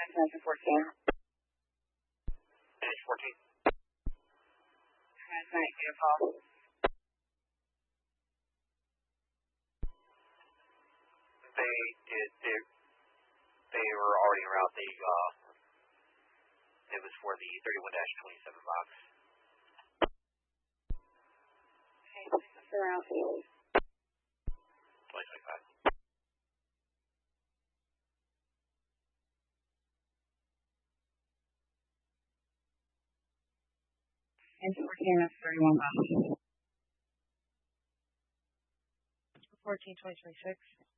Engine 14. Engine 14. Transmit vehicle. They were already around the, it was for the 31-27 box. Okay, it's around 2025. Engine 14 is 31 box. 14, 2026.